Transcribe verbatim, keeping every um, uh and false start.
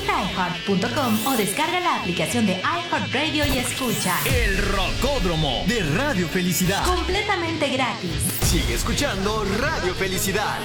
Visita i heart punto com o descarga la aplicación de iHeartRadio y escucha El Rocódromo de Radio Felicidad. completamente gratis. Sigue escuchando Radio Felicidad.